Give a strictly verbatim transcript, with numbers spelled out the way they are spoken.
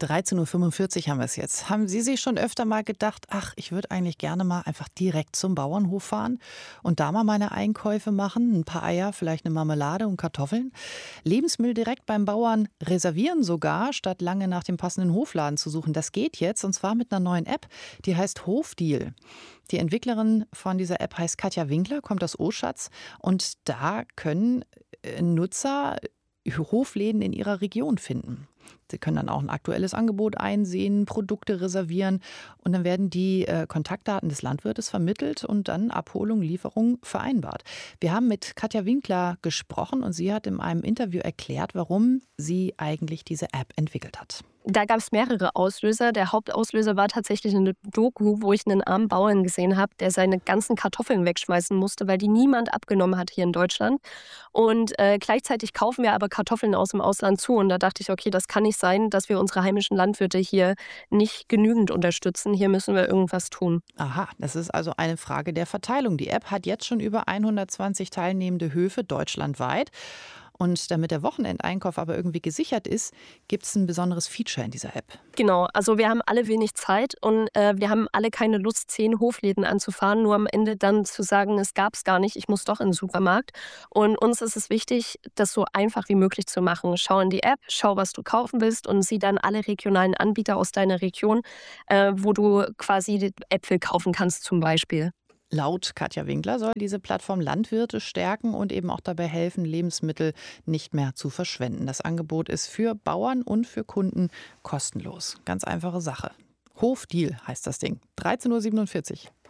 dreizehn Uhr fünfundvierzig haben wir es jetzt. Haben Sie sich schon öfter mal gedacht, ach, ich würde eigentlich gerne mal einfach direkt zum Bauernhof fahren und da mal meine Einkäufe machen? Ein paar Eier, vielleicht eine Marmelade und Kartoffeln. Lebensmittel direkt beim Bauern reservieren sogar, statt lange nach dem passenden Hofladen zu suchen. Das geht jetzt und zwar mit einer neuen App, die heißt Hofdeal. Die Entwicklerin von dieser App heißt Katja Winkler, kommt aus Oschatz und da können äh, Nutzer Hofläden in ihrer Region finden. Sie können dann auch ein aktuelles Angebot einsehen, Produkte reservieren und dann werden die äh, Kontaktdaten des Landwirtes vermittelt und dann Abholung, Lieferung vereinbart. Wir haben mit Katja Winkler gesprochen und sie hat in einem Interview erklärt, warum sie eigentlich diese App entwickelt hat. Da gab es mehrere Auslöser. Der Hauptauslöser war tatsächlich eine Doku, wo ich einen armen Bauern gesehen habe, der seine ganzen Kartoffeln wegschmeißen musste, weil die niemand abgenommen hat hier in Deutschland. Und äh, gleichzeitig kaufen wir aber Kartoffeln aus dem Ausland zu. Und da dachte ich, okay, das kann nicht sein, dass wir unsere heimischen Landwirte hier nicht genügend unterstützen. Hier müssen wir irgendwas tun. Aha, das ist also eine Frage der Verteilung. Die App hat jetzt schon über hundertzwanzig teilnehmende Höfe deutschlandweit. Und damit der Wochenendeinkauf aber irgendwie gesichert ist, gibt es ein besonderes Feature in dieser App. Genau, also wir haben alle wenig Zeit und äh, wir haben alle keine Lust, zehn Hofläden anzufahren, nur am Ende dann zu sagen, es gab es gar nicht, ich muss doch in den Supermarkt. Und uns ist es wichtig, das so einfach wie möglich zu machen. Schau in die App, schau, was du kaufen willst und sieh dann alle regionalen Anbieter aus deiner Region, äh, wo du quasi die Äpfel kaufen kannst zum Beispiel. Laut Katja Winkler soll diese Plattform Landwirte stärken und eben auch dabei helfen, Lebensmittel nicht mehr zu verschwenden. Das Angebot ist für Bauern und für Kunden kostenlos. Ganz einfache Sache. Hofdeal heißt das Ding. dreizehn Uhr siebenundvierzig.